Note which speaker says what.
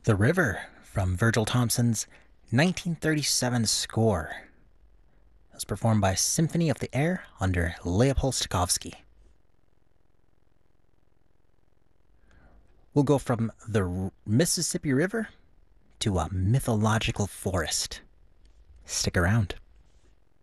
Speaker 1: The River from Virgil Thomson's 1937 score. It was performed by Symphony of the Air under Leopold Stokowski. We'll go from the Mississippi River to a mythological forest. Stick around.